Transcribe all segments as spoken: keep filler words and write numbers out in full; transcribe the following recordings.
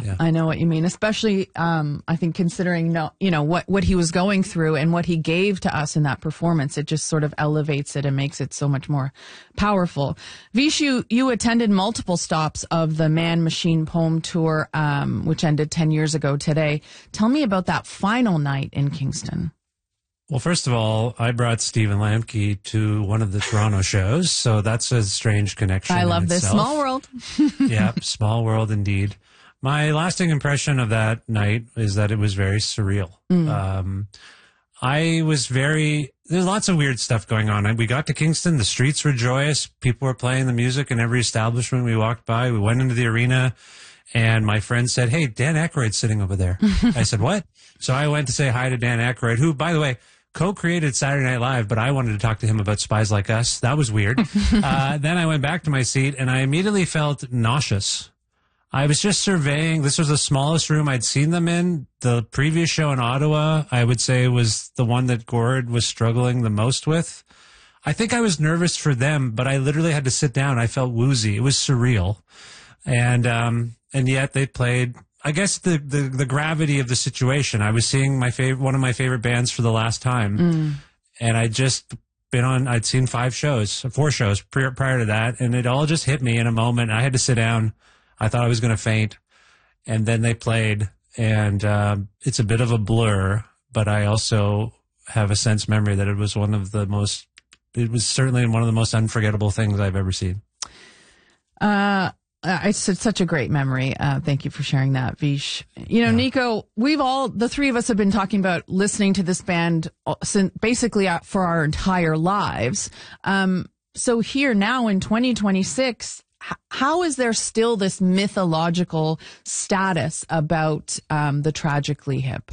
Yeah. I know what you mean, especially, um, I think considering, no, you know, what, what he was going through and what he gave to us in that performance, it just sort of elevates it and makes it so much more powerful. Vish, you, you attended multiple stops of the Man Machine Poem Tour, um, which ended ten years ago today. Tell me about that final night in Kingston. Well, first of all, I brought Stephen Lamke to one of the Toronto shows, so that's a strange connection. I love in this. itself. Small world. Yeah, small world indeed. My lasting impression of that night is that it was very surreal. Mm. Um, I was very, there's lots of weird stuff going on. We got to Kingston, the streets were joyous, people were playing the music in every establishment we walked by. We went into the arena, and my friend said, "Hey, Dan Aykroyd's sitting over there." I said, "What?" So I went to say hi to Dan Aykroyd, who, by the way, co-created Saturday Night Live, but I wanted to talk to him about Spies Like Us. That was weird. uh, then I went back to my seat, and I immediately felt nauseous. I was just surveying. This was the smallest room I'd seen them in. The previous show in Ottawa, I would say, was the one that Gord was struggling the most with. I think I was nervous for them, but I literally had to sit down. I felt woozy. It was surreal. And um, and yet they played... I guess the, the, the gravity of the situation. I was seeing my favorite, one of my favorite bands for the last time. Mm. And I'd just been on, I'd seen five shows, four shows prior, prior to that. And it all just hit me in a moment. I had to sit down. I thought I was going to faint. And then they played. And um, it's a bit of a blur, but I also have a sense memory that it was one of the most, it was certainly one of the most unforgettable things I've ever seen. Uh, Uh, it's, it's such a great memory. Uh, thank you for sharing that, Vish. You know, yeah. Nico, we've all, the three of us have been talking about listening to this band since basically for our entire lives. Um, so here now in twenty twenty-six, h- how is there still this mythological status about um, the Tragically Hip?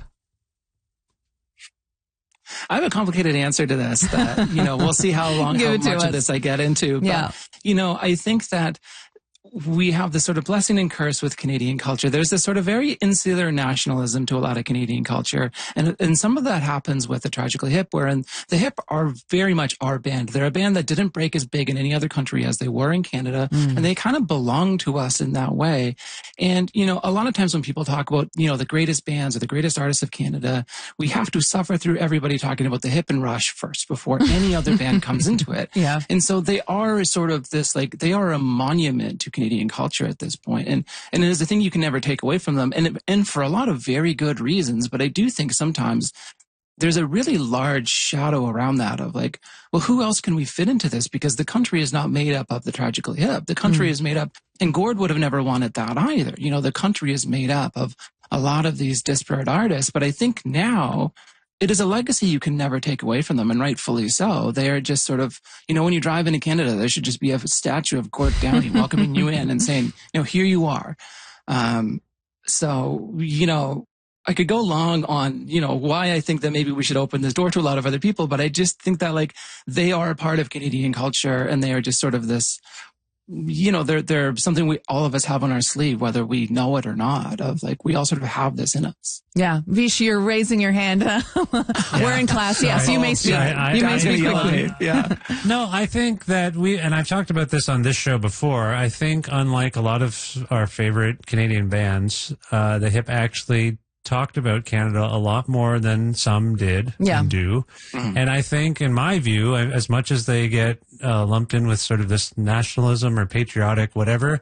I have a complicated answer to this that, you know, we'll see how long, how much us. of this I get into. But, yeah. you know, I think that we have this sort of blessing and curse with Canadian culture. There's this sort of very insular nationalism to a lot of Canadian culture. And, and some of that happens with the Tragically Hip, wherein the Hip are very much our band. They're a band that didn't break as big in any other country as they were in Canada. Mm. And they kind of belong to us in that way. And, you know, a lot of times when people talk about, you know, the greatest bands or the greatest artists of Canada, we have to suffer through everybody talking about the Hip and Rush first before any other band comes into it. Yeah. And so they are sort of this, like, they are a monument to Canadian culture at this point. And, and it is a thing you can never take away from them. And, and for a lot of very good reasons. But I do think sometimes there's a really large shadow around that of like, well, who else can we fit into this? Because the country is not made up of the Tragically Hip. The country mm. is made up, and Gord would have never wanted that either. You know, the country is made up of a lot of these disparate artists. But I think now it is a legacy you can never take away from them, and rightfully so. They are just sort of, you know, when you drive into Canada, there should just be a statue of Gord Downie welcoming you in and saying, you know, here you are. Um, so, you know, I could go long on, you know, why I think that maybe we should open this door to a lot of other people, but I just think that, like, they are a part of Canadian culture, and they are just sort of this, you know, they're, they're something we, all of us have on our sleeve, whether we know it or not, of like, we all sort of have this in us. Yeah. Vish, you're raising your hand. We're yeah. in class. Yes, you may speak. I, I, you I, may speak quickly. Yeah. No, I think that we, and I've talked about this on this show before, I think unlike a lot of our favorite Canadian bands, uh, the Hip actually talked about Canada a lot more than some did yeah. and do. Mm. And I think, in my view, as much as they get uh, lumped in with sort of this nationalism or patriotic whatever,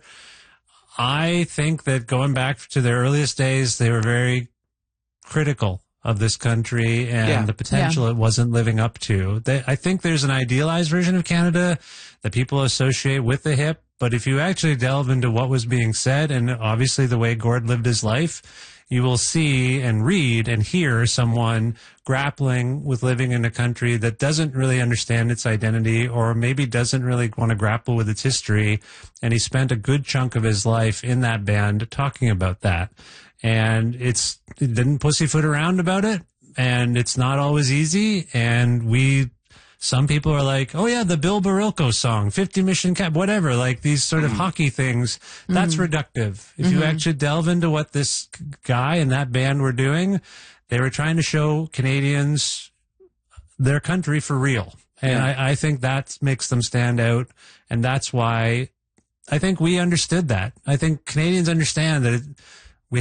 I think that going back to their earliest days, they were very critical of this country and yeah. the potential yeah. it wasn't living up to. They, I think there's an idealized version of Canada that people associate with the Hip, but if you actually delve into what was being said, and obviously the way Gord lived his life, you will see and read and hear someone grappling with living in a country that doesn't really understand its identity, or maybe doesn't really want to grapple with its history. And he spent a good chunk of his life in that band talking about that. And it's, it didn't pussyfoot around about it. And it's not always easy. And we, some people are like, oh yeah, the Bill Barilko song, fifty Mission Cap, whatever, like these sort of mm. hockey things. That's mm-hmm. reductive. If mm-hmm. you actually delve into what this guy and that band were doing, they were trying to show Canadians their country for real. And yeah. I, I think that makes them stand out. And that's why I think we understood that. I think Canadians understand that it,